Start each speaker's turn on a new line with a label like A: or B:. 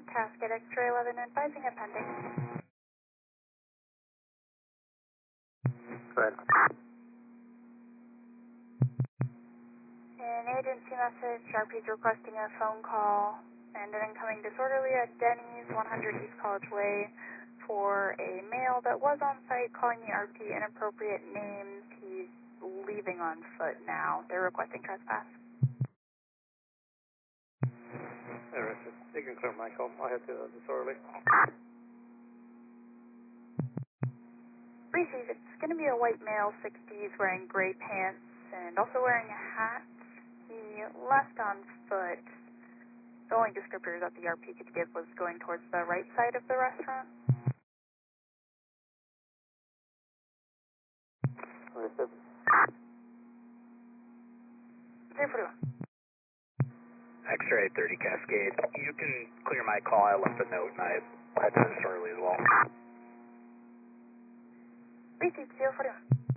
A: Cascade X-ray 11 advising a pending.
B: Go ahead.
A: An agency message, RP's requesting a phone call and an incoming disorderly at Denny's, 100 East College Way, for a male that was on site calling the RP inappropriate names. He's leaving on foot now. They're requesting trespass.
B: Interested. You can clear my call. I'll head to the disorderly.
A: Reese's, it's going to be a white male, 60s, wearing gray pants and also wearing a hat. He left on foot. The only descriptors that the RP could give was going towards the right side of the restaurant.
B: Understood.
A: 341.
C: X-ray 30 Cascade. You can clear my call. I left a note and I had to disorderly as well.
A: Reese's, 041.